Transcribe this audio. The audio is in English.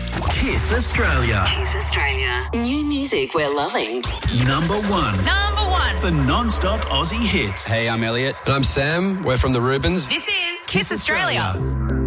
Kiss Australia. Kiss Australia. New music we're loving. Number one. For non-stop Aussie hits. Hey, I'm Elliot. And I'm Sam. We're from the Rubens. This is Kiss Australia.